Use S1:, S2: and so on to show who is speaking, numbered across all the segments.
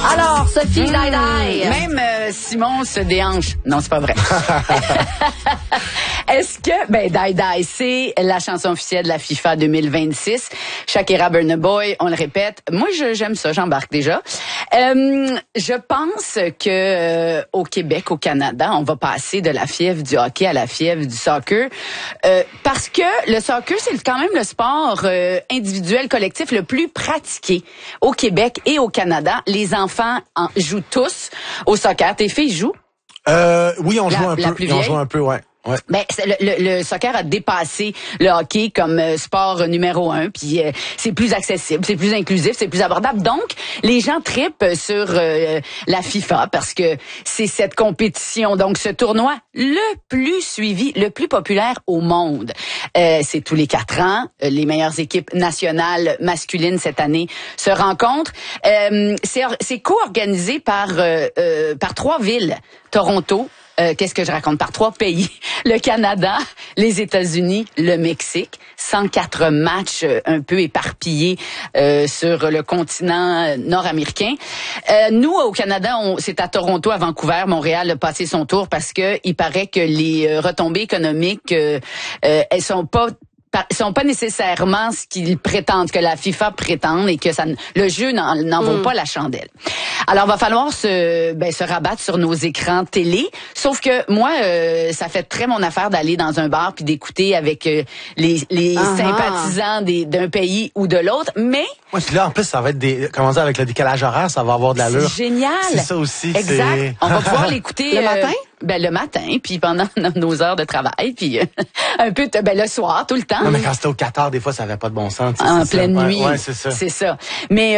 S1: Alors, Sophie, die.
S2: Même Simon se déhanche. Non, c'est pas vrai. Est-ce que, die, c'est la chanson officielle de la FIFA 2026. Shakira Burna Boy, on le répète. Moi, j'aime ça, j'embarque déjà. Je pense que au Québec, au Canada, on va passer de la fièvre du hockey à la fièvre du soccer. Parce que le soccer, c'est quand même le sport individuel, collectif le plus pratiqué au Québec et au Canada. Les enfants jouent tous au soccer. Tes filles jouent?
S3: Oui, on joue un peu. On joue un peu, ouais. Ouais.
S2: Le soccer a dépassé le hockey comme sport numéro 1, puis c'est plus accessible, c'est plus inclusif, c'est plus abordable. Donc, les gens trippent sur la FIFA parce que c'est cette compétition, donc ce tournoi le plus suivi, le plus populaire au monde. C'est tous les 4 ans, les meilleures équipes nationales masculines cette année se rencontrent. C'est co-organisé par 3 villes, Toronto. Qu'est-ce que je raconte? Par 3 pays. Le Canada, les États-Unis, le Mexique. 104 matchs un peu éparpillés sur le continent nord-américain. Nous, au Canada, c'est à Toronto, à Vancouver. Montréal a passé son tour parce que il paraît que les retombées économiques, elles sont pas nécessairement ce qu'ils prétendent, que la FIFA prétend, et que le jeu n'en vaut pas la chandelle. Alors, va falloir se rabattre sur nos écrans télé. Sauf que moi, ça fait très mon affaire d'aller dans un bar puis d'écouter avec les sympathisants d'un pays ou de l'autre. Mais
S3: moi, là, en plus, ça va être comment dire, avec le décalage horaire, ça va avoir de l'allure.
S2: C'est génial.
S3: C'est ça aussi.
S2: Exact. On va pouvoir l'écouter
S1: le matin.
S2: Le matin, puis pendant nos heures de travail, puis un peu le soir, tout le temps.
S3: Non, mais quand c'était au Qatar, des fois, ça avait pas de bon sens.
S2: En pleine nuit.
S3: Ouais, c'est ça.
S2: C'est ça. Mais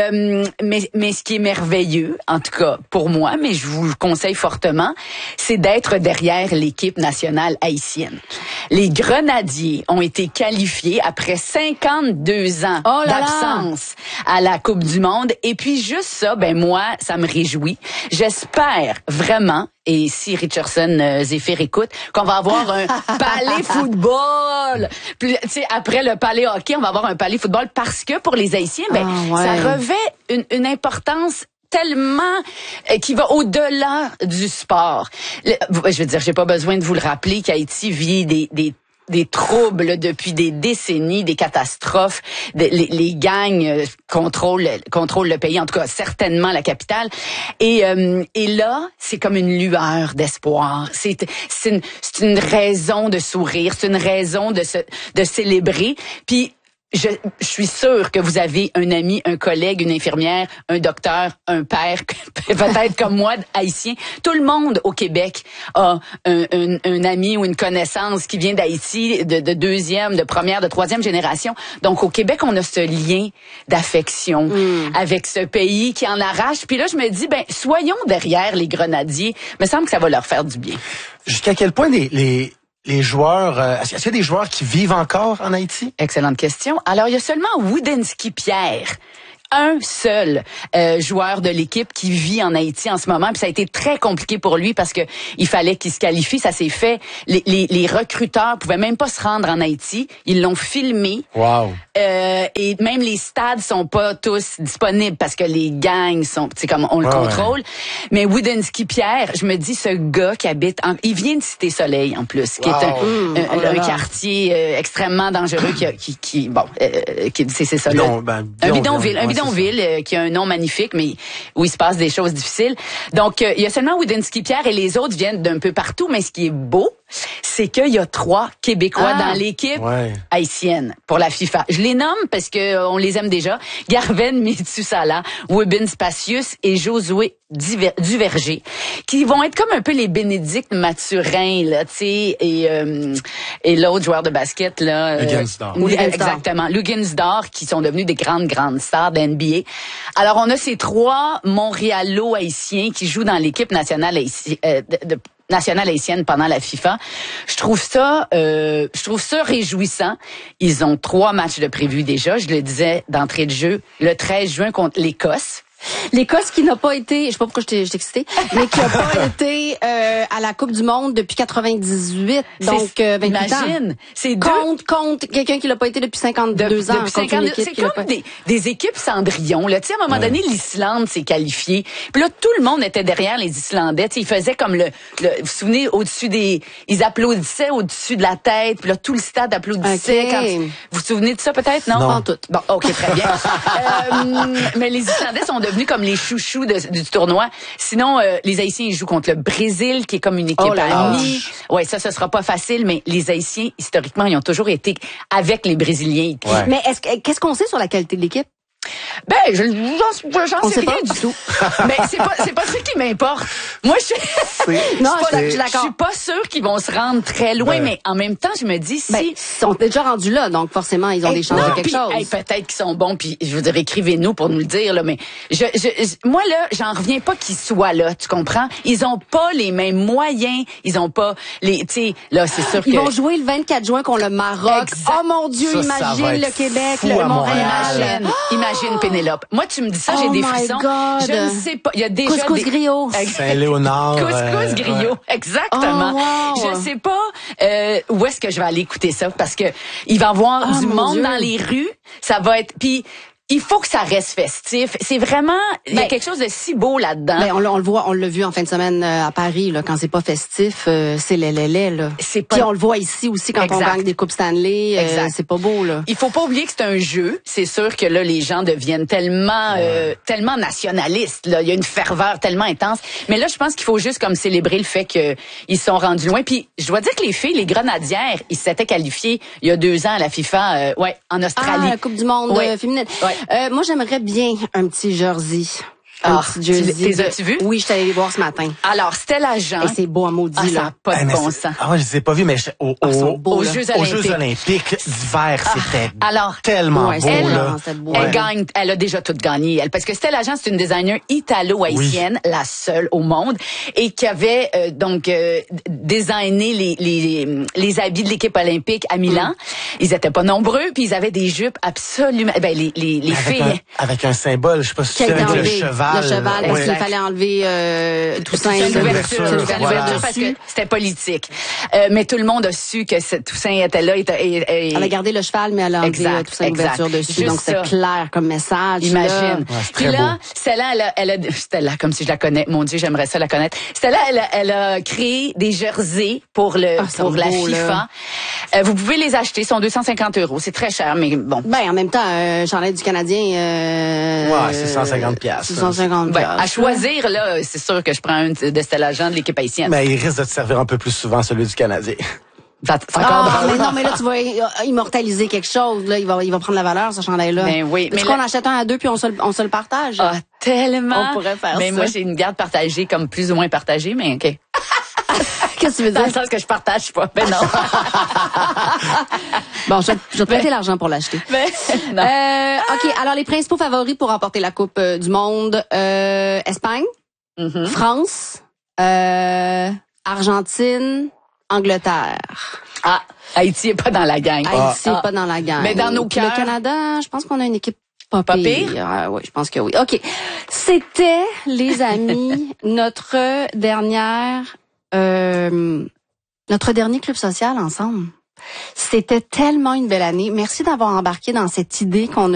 S2: ce qui est merveilleux, en tout cas pour moi, mais je vous le conseille fortement, c'est d'être derrière l'équipe nationale haïtienne. Les Grenadiers ont été qualifiés après 52 ans d'absence à la Coupe du Monde. Et puis juste ça, moi, ça me réjouit. J'espère vraiment, et si Richardson Zephyr écoute, qu'on va avoir un palais football. Puis, tu sais, après le palais hockey, on va avoir un palais football parce que pour les Haïtiens, ça revêt une importance tellement qui va au-delà du sport. Je veux dire, j'ai pas besoin de vous le rappeler qu'Haïti vit des troubles depuis des décennies, des catastrophes, les gangs contrôlent le pays, en tout cas certainement la capitale. Et là, c'est comme une lueur d'espoir. C'est une raison de sourire, c'est une raison de célébrer. Puis je suis sûre que vous avez un ami, un collègue, une infirmière, un docteur, un père, peut-être comme moi, haïtien. Tout le monde au Québec a un ami ou une connaissance qui vient d'Haïti, de deuxième, de première, de troisième génération. Donc au Québec, on a ce lien d'affection avec ce pays qui en arrache. Puis là, je me dis, soyons derrière les Grenadiers. Il me semble que ça va leur faire du bien.
S3: Jusqu'à quel point les joueurs, est-ce qu'il y a des joueurs qui vivent encore en Haïti?
S2: Excellente question. Alors, il y a seulement Woodinski Pierre, un seul joueur de l'équipe qui vit en Haïti en ce moment. Puis ça a été très compliqué pour lui parce que il fallait qu'il se qualifie. Ça s'est fait. Les recruteurs pouvaient même pas se rendre en Haïti. Ils l'ont filmé.
S3: Wow.
S2: Et même les stades sont pas tous disponibles parce que les gangs sont, tu sais, comme on le contrôle. Ouais. Mais Woodinski Pierre, je me dis, ce gars qui habite, il vient de Cité-Soleil en plus, qui est un quartier extrêmement dangereux qui c'est ça. Un bidonville qui a un nom magnifique, mais où il se passe des choses difficiles. Donc, il y a seulement Woodinski Pierre et les autres viennent d'un peu partout, mais ce qui est beau, c'est qu'il y a 3 Québécois dans l'équipe haïtienne pour la FIFA. Je les nomme parce que on les aime déjà. Garven Mitsoussala, Wibin Spacius et Josué Duverger, qui vont être comme un peu les Bénédicte Mathurin, là, tu sais, et l'autre joueur de basket, là.
S3: Luguensdorf.
S2: Exactement. Luguensdorf, qui sont devenus des grandes stars de NBA. Alors, on a ces 3 Montréalo-haïtiens qui jouent dans l'équipe nationale haïtienne pendant la FIFA. Je trouve ça réjouissant. Ils ont 3 matchs de prévus déjà. Je le disais d'entrée de jeu, le 13 juin contre l'Écosse.
S1: L'Écosse qui n'a pas été, je sais pas pourquoi je t'ai excitée, mais qui n'a pas été à la Coupe du Monde depuis 98, donc 28
S2: imagine,
S1: ans.
S2: C'est
S1: Contre quelqu'un qui l'a pas été depuis 52 ans.
S2: Depuis 52, c'est comme des équipes Cendrillon. Là, tu sais, à un moment donné, l'Islande s'est qualifiée. Puis là, tout le monde était derrière les Islandais. Tu sais, ils faisaient comme vous vous souvenez, ils applaudissaient au-dessus de la tête. Puis là, tout le stade applaudissait.
S1: Okay.
S2: Vous vous souvenez de ça peut-être? Non?
S1: Pas en tout.
S2: Bon, OK, très bien. Mais les Islandais sont devenus comme les chouchous du tournoi. Sinon, les Haïtiens, ils jouent contre le Brésil, qui est comme une équipe amie. Ouais, ça sera pas facile, mais les Haïtiens, historiquement, ils ont toujours été avec les Brésiliens.
S3: Ouais.
S1: Mais qu'est-ce qu'on sait sur la qualité de l'équipe?
S2: Ben, j'en sais rien du tout. Mais c'est pas ça qui m'importe. Moi, je suis pas sûre qu'ils vont se rendre très loin, mais en même temps, je me dis
S1: ils sont déjà rendus là, donc forcément, ils ont des chances de quelque chose.
S2: Peut-être qu'ils sont bons, puis je veux dire, écrivez-nous pour nous le dire, là, mais moi, là, j'en reviens pas qu'ils soient là, tu comprends? Ils ont pas les mêmes moyens, ils ont pas tu sais, là, c'est sûr
S1: Ils vont jouer le 24 juin contre le Maroc.
S2: Exact.
S1: Oh mon Dieu, imagine le Québec, le Montréal.
S2: Imagine Pénélope. Moi, tu me dis ça, j'ai des frissons.
S1: God.
S2: Je ne sais pas. Il y a déjà
S1: Couscous griot.
S3: Saint-Léonard.
S2: Couscous griot. Exactement.
S1: Oh, wow.
S2: Je sais pas où est-ce que je vais aller écouter ça parce que il va y avoir du monde dans les rues. Ça va être il faut que ça reste festif. C'est vraiment, il y a quelque chose de si beau là-dedans.
S1: Ben, on l'a vu en fin de semaine à Paris, là, quand c'est pas festif, c'est là.
S2: C'est pas.
S1: Puis on le voit ici aussi quand on gagne des coupes Stanley, c'est pas beau, là.
S2: Il faut pas oublier que c'est un jeu. C'est sûr que là, les gens deviennent tellement nationalistes, là. Il y a une ferveur tellement intense. Mais là, je pense qu'il faut juste comme célébrer le fait qu'ils sont rendus loin. Puis, je dois dire que les filles, les grenadières, ils s'étaient qualifiés il y a 2 ans à la FIFA, en Australie.
S1: Ah, la Coupe du Monde féminine. Ouais. Moi, j'aimerais bien un petit jersey. Un petit jersey.
S2: Les as-tu vus?
S1: Oui, je suis allée les voir ce matin.
S2: Alors, Stella Jean.
S1: Et c'est beau à maudit,
S2: là. Ça n'a pas de bon sens.
S3: Ah ouais, je les ai pas vus, mais aux
S2: Jeux
S3: Olympiques d'hiver, c'était tellement beau, là.
S2: Elle gagne, elle a déjà tout gagné, elle. Parce que Stella Jean, c'est une designer italo-haïtienne, la seule au monde, et qui avait, designé les habits de l'équipe olympique à Milan. Ils étaient pas nombreux, puis ils avaient des jupes absolument, les filles.
S3: Avec un symbole, je sais pas si tu sais, avec le cheval.
S1: Le cheval, parce qu'il fallait enlever Toussaint.
S2: L'ouverture parce que c'était politique. Mais tout le monde a su que Toussaint était là.
S1: Elle a gardé le cheval, mais elle a enlevé Toussaint l'ouverture dessus. Juste donc c'est clair comme message.
S2: Imagine. Puis là, Stella, comme si je la connais. Mon Dieu, j'aimerais ça la connaître. Stella, elle a créé des jerseys pour la FIFA. Vous pouvez les acheter, ils sont 250 €. C'est très cher, mais bon.
S1: Ben, en même temps, j'en ai du Canadien.
S3: C'est 150 $.
S1: 150 $.
S2: À choisir, là, c'est sûr que je prends un de Stella Jean de l'équipe haïtienne.
S3: Mais il risque de te servir un peu plus souvent, celui du Canadien.
S2: C'est encore drôle.
S1: Mais là, tu vas immortaliser quelque chose, là. Il va prendre la valeur, ce chandail-là.
S2: Ben oui.
S1: Mais qu'on achète un à deux puis on se le partage?
S2: Ah, tellement.
S1: On pourrait faire ça.
S2: Mais moi, j'ai une garde partagée, comme plus ou moins partagée, mais OK.
S1: Qu'est-ce que tu veux dire?
S2: Dans le sens que je partage pas. Ben non.
S1: Bon, je vais te prêter l'argent pour l'acheter.
S2: Non.
S1: OK, alors les principaux favoris pour remporter la Coupe du Monde, Espagne, France, Argentine, Angleterre.
S2: Ah, Haïti est pas dans la gang.
S1: Haïti est pas dans la gang.
S2: Mais dans nos cœurs.
S1: Le Canada, je pense qu'on a une équipe pas
S2: pire.
S1: Oui, je pense que oui. OK. C'était, les amis, notre dernier club social ensemble. C'était tellement une belle année. Merci d'avoir embarqué dans cette idée qu'on a